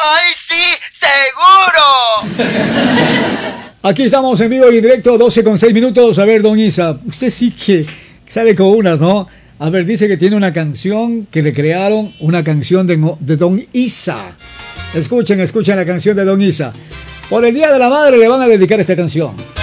¡Ay, sí! ¡Seguro! Aquí estamos en vivo y en directo, 12:06. A ver, don Isa, usted sí que sale con unas, ¿no? A ver, dice que tiene una canción que le crearon, una canción de don Isa. Escuchen la canción de don Isa. Por el Día de la Madre le van a dedicar esta canción.